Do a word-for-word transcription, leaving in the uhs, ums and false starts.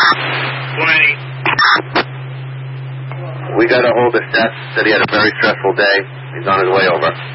twenty. We got a hold of Seth. Said he had a very stressful day. He's on his way over.